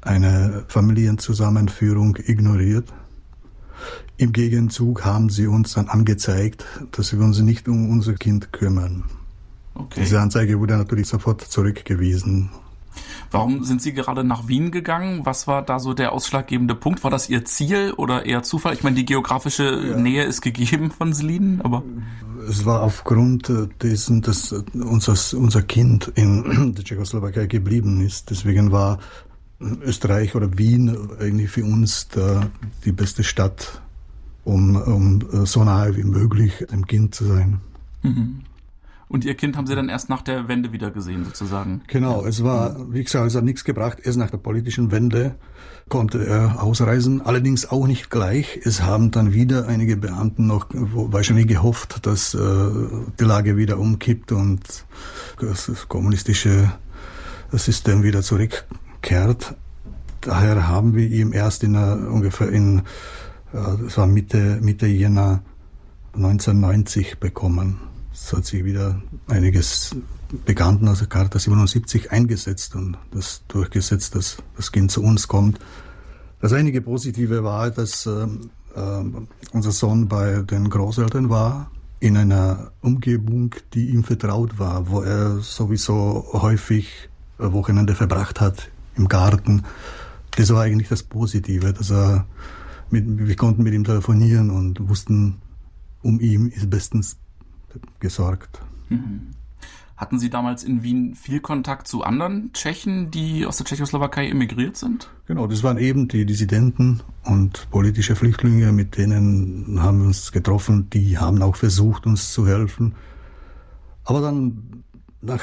eine Familienzusammenführung ignoriert. Im Gegenzug haben sie uns dann angezeigt, dass wir uns nicht um unser Kind kümmern. Okay. Diese Anzeige wurde natürlich sofort zurückgewiesen. Warum sind Sie gerade nach Wien gegangen? Was war da so der ausschlaggebende Punkt? War das Ihr Ziel oder eher Zufall? Ich meine, die geografische Nähe ist gegeben von Slien, aber... Es war aufgrund dessen, dass unser Kind in der Tschechoslowakei geblieben ist. Deswegen war Österreich oder Wien eigentlich für uns die beste Stadt, um so nahe wie möglich dem Kind zu sein. Mhm. Und Ihr Kind haben Sie dann erst nach der Wende wieder gesehen, sozusagen? Genau, es war, wie gesagt, es hat nichts gebracht. Erst nach der politischen Wende konnte er ausreisen, allerdings auch nicht gleich. Es haben dann wieder einige Beamten noch wahrscheinlich gehofft, dass die Lage wieder umkippt und das kommunistische System wieder zurückkehrt. Daher haben wir ihn erst das war Mitte Jänner 1990 bekommen. Es hat sich wieder einiges Bekannten aus der Charta 77 eingesetzt und das durchgesetzt, dass das Kind zu uns kommt. Das einige Positive war, dass unser Sohn bei den Großeltern war, in einer Umgebung, die ihm vertraut war, wo er sowieso häufig Wochenende verbracht hat, im Garten. Das war eigentlich das Positive, dass wir konnten mit ihm telefonieren und wussten, um ihn ist bestens gesorgt. Mhm. Hatten Sie damals in Wien viel Kontakt zu anderen Tschechen, die aus der Tschechoslowakei emigriert sind? Genau, das waren eben die Dissidenten und politische Flüchtlinge, mit denen haben wir uns getroffen. Die haben auch versucht, uns zu helfen. Aber dann nach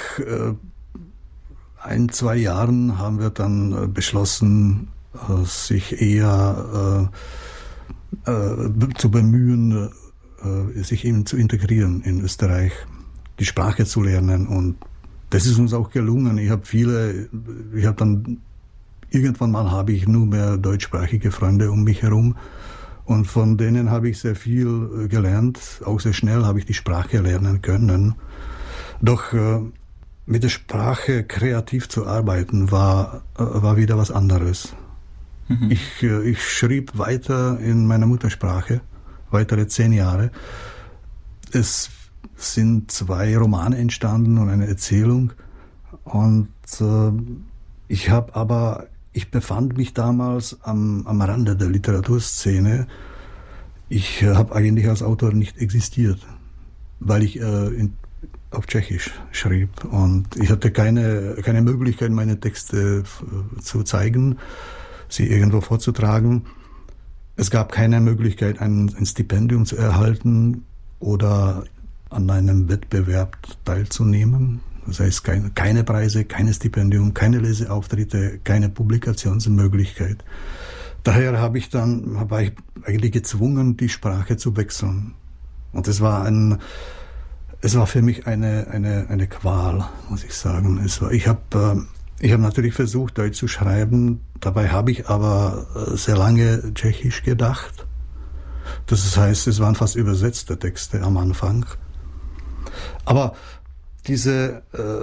1-2 Jahren haben wir dann beschlossen, sich eher zu bemühen, sich eben zu integrieren in Österreich, die Sprache zu lernen. Und das ist uns auch gelungen. Irgendwann mal habe ich nur mehr deutschsprachige Freunde um mich herum. Und von denen habe ich sehr viel gelernt. Auch sehr schnell habe ich die Sprache lernen können. Doch mit der Sprache kreativ zu arbeiten war wieder was anderes. Mhm. Ich schrieb weiter in meiner Muttersprache, weitere 10 Jahre. Es sind 2 Romane entstanden und eine Erzählung. Und ich befand mich damals am Rande der Literaturszene. Ich habe eigentlich als Autor nicht existiert, weil ich auf Tschechisch schrieb. Und ich hatte keine Möglichkeit, meine Texte zu zeigen, sie irgendwo vorzutragen. Es gab keine Möglichkeit, ein Stipendium zu erhalten oder an einem Wettbewerb teilzunehmen. Das heißt, keine Preise, keine Stipendium, keine Leseauftritte, keine Publikationsmöglichkeit. Daher war ich eigentlich gezwungen, die Sprache zu wechseln. Und es war für mich eine Qual, muss ich sagen. Ich habe natürlich versucht, Deutsch zu schreiben. Dabei habe ich aber sehr lange Tschechisch gedacht. Das heißt, es waren fast übersetzte Texte am Anfang. Aber diese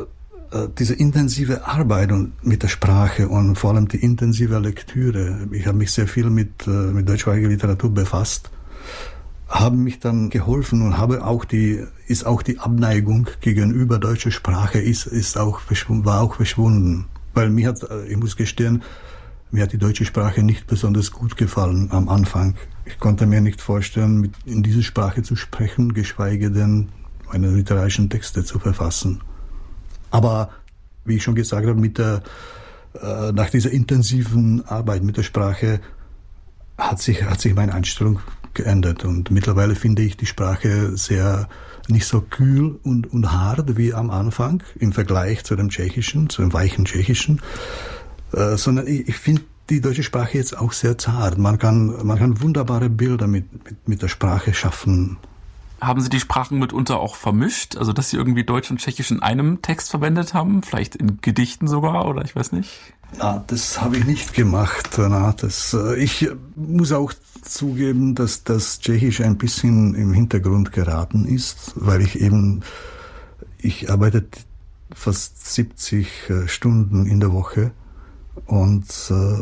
intensive Arbeit mit der Sprache und vor allem die intensive Lektüre, ich habe mich sehr viel mit deutschsprachiger Literatur befasst, haben mich dann geholfen und ist auch die Abneigung gegenüber deutscher Sprache war auch verschwunden. Weil ich muss gestehen, mir hat die deutsche Sprache nicht besonders gut gefallen am Anfang. Ich konnte mir nicht vorstellen, in dieser Sprache zu sprechen, geschweige denn meine literarischen Texte zu verfassen. Aber, wie ich schon gesagt habe, nach dieser intensiven Arbeit mit der Sprache hat sich meine Einstellung geändert. Und mittlerweile finde ich die Sprache nicht so kühl und hart wie am Anfang im Vergleich zu dem Tschechischen, zu dem weichen Tschechischen, sondern ich finde die deutsche Sprache jetzt auch sehr zart. Man kann wunderbare Bilder mit der Sprache schaffen. Haben Sie die Sprachen mitunter auch vermischt? Also, dass Sie irgendwie Deutsch und Tschechisch in einem Text verwendet haben? Vielleicht in Gedichten sogar, oder ich weiß nicht? Na, das habe ich nicht gemacht. Ich muss auch zugeben, dass das Tschechisch ein bisschen im Hintergrund geraten ist, weil ich arbeite fast 70 Stunden in der Woche und